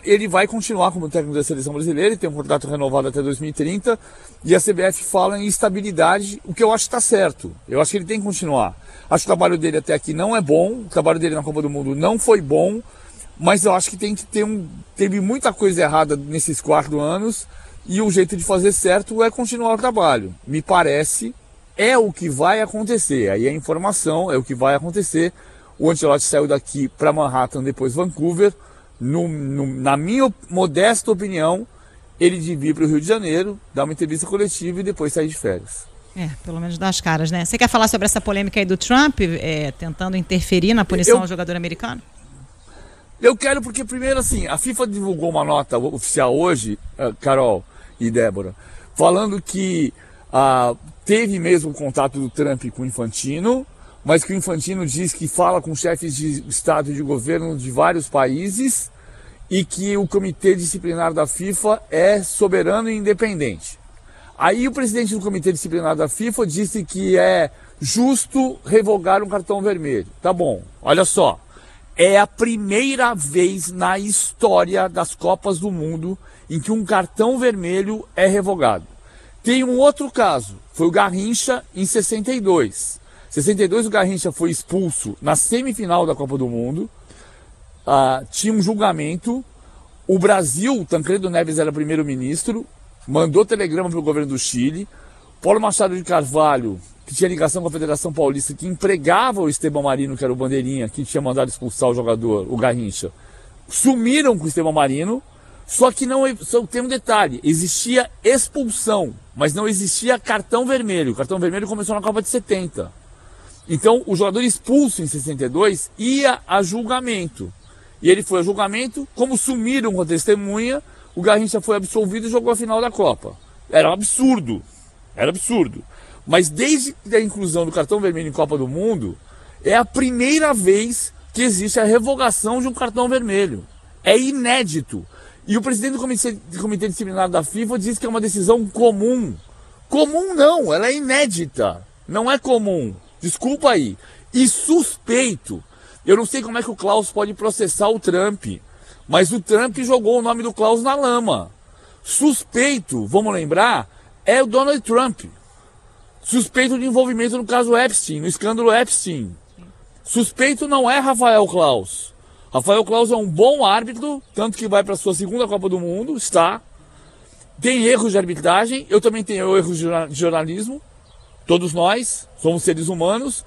ele vai continuar como técnico da seleção brasileira, ele tem um contrato renovado até 2030, e a CBF fala em estabilidade, o que eu acho que está certo. Eu acho que ele tem que continuar. Acho que o trabalho dele até aqui não é bom, o trabalho dele na Copa do Mundo não foi bom, mas eu acho que tem que ter teve muita coisa errada nesses 4 anos, e o jeito de fazer certo é continuar o trabalho. Me parece, é o que vai acontecer. Aí a informação é o que vai acontecer. O Ancelotti saiu daqui para Manhattan, depois Vancouver. Na minha modesta opinião, ele devia ir para o Rio de Janeiro, dar uma entrevista coletiva e depois sair de férias. Pelo menos das caras, né? Você quer falar sobre essa polêmica aí do Trump, tentando interferir na punição ao jogador americano? Eu quero porque, primeiro, assim, a FIFA divulgou uma nota oficial hoje, Carol e Débora, falando que teve mesmo contato do Trump com o Infantino, mas que o Infantino diz que fala com chefes de Estado e de governo de vários países e que o Comitê Disciplinar da FIFA é soberano e independente. Aí o presidente do Comitê Disciplinar da FIFA disse que é justo revogar um cartão vermelho. Tá bom, olha só. É a primeira vez na história das Copas do Mundo em que um cartão vermelho é revogado. Tem um outro caso, foi o Garrincha em 62. Em 62 o Garrincha foi expulso na semifinal da Copa do Mundo, tinha um julgamento, o Brasil, Tancredo Neves era primeiro-ministro, mandou telegrama para o governo do Chile, Paulo Machado de Carvalho, que tinha ligação com a Federação Paulista, que empregava o Estevão Marino, que era o bandeirinha, que tinha mandado expulsar o jogador, o Garrincha, sumiram com o Estevão Marino, só que só tem um detalhe, existia expulsão, mas não existia cartão vermelho. O cartão vermelho começou na Copa de 70. Então, o jogador expulso em 62 ia a julgamento. E ele foi a julgamento, como sumiram com a testemunha, o Garrincha foi absolvido e jogou a final da Copa. Era um absurdo. Era absurdo. Mas desde a inclusão do cartão vermelho em Copa do Mundo, é a primeira vez que existe a revogação de um cartão vermelho. É inédito. E o presidente do Comitê Disciplinar da FIFA diz que é uma decisão comum. Comum não, ela é inédita. Não é comum. Desculpa aí. E suspeito. Eu não sei como é que o Klaus pode processar o Trump, mas o Trump jogou o nome do Klaus na lama. Suspeito, vamos lembrar, é o Donald Trump. Suspeito de envolvimento no caso Epstein, no escândalo Epstein. Suspeito não é Rafael Klaus. Rafael Klaus é um bom árbitro, tanto que vai para a sua segunda Copa do Mundo, está. Tem erros de arbitragem, eu também tenho erros de jornalismo. Todos nós somos seres humanos.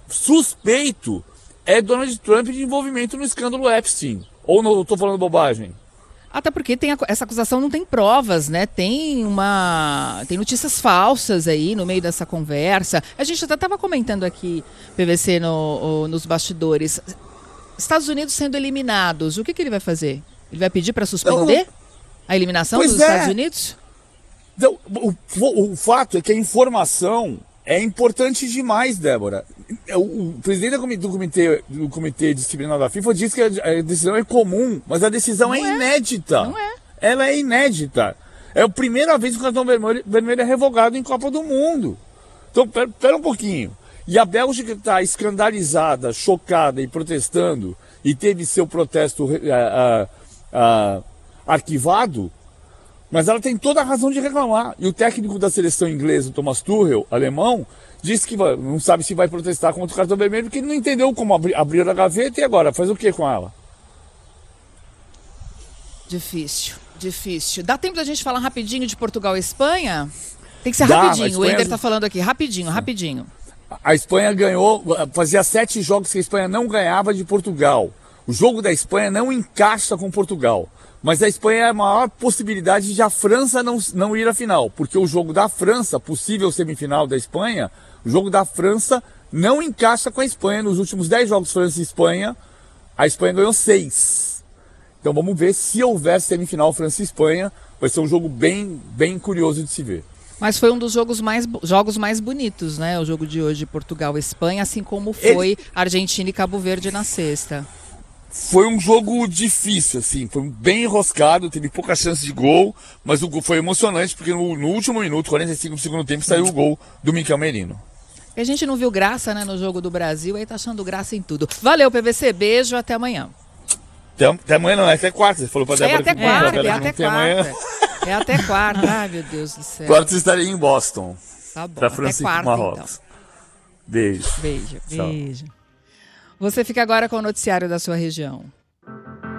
Suspeito é Donald Trump de envolvimento no escândalo Epstein. Ou não estou falando bobagem? Até porque essa acusação não tem provas, né? Tem notícias falsas aí no meio dessa conversa. A gente até estava comentando aqui, PVC, nos bastidores. Estados Unidos sendo eliminados, o que ele vai fazer? Ele vai pedir para suspender a eliminação dos Estados Unidos? Então, o fato é que a informação é importante demais, Débora. O presidente do comitê Disciplinar da FIFA disse que a decisão é comum, mas a decisão é inédita. Não é. Ela é inédita. É a primeira vez que o cartão vermelho é revogado em Copa do Mundo. Então, pera um pouquinho. E a Bélgica está escandalizada, chocada e protestando, e teve seu protesto arquivado, mas ela tem toda a razão de reclamar. E o técnico da seleção inglesa, Thomas Tuchel, alemão, disse que não sabe se vai protestar contra o cartão vermelho, porque ele não entendeu como abrir a gaveta e agora faz o que com ela? Difícil. Dá tempo da gente falar rapidinho de Portugal e Espanha? Tem que ser rapidinho, o Ender está falando aqui, rapidinho. A Espanha ganhou, fazia 7 jogos que a Espanha não ganhava de Portugal. O jogo da Espanha não encaixa com Portugal. Mas a Espanha é a maior possibilidade de a França não ir à final. Porque o jogo da França, possível semifinal da Espanha, o jogo da França não encaixa com a Espanha. Nos últimos 10 jogos França e Espanha, a Espanha ganhou 6. Então vamos ver se houver semifinal França e Espanha. Vai ser um jogo bem, bem curioso de se ver. Mas foi um dos jogos mais bonitos, né? O jogo de hoje, Portugal e Espanha, assim como foi Argentina e Cabo Verde na sexta. Foi um jogo difícil, assim, foi bem enroscado, teve pouca chance de gol, mas o gol foi emocionante, porque no último minuto, 45 do segundo tempo, saiu o gol do Mikel Merino. E a gente não viu graça, né, no jogo do Brasil, aí tá achando graça em tudo. Valeu, PVC, beijo, até amanhã. Até amanhã não, é até quarta. Você falou pra Débora até que quarta, ela é não até tem amanhã. quarta. É até quarta. Ai, meu Deus do céu. Quarta estarei em Boston. Tá bom, Pra até França e quarta, Marrocos. Beijo. Beijo. Tchau. Beijo. Você fica agora com o noticiário da sua região.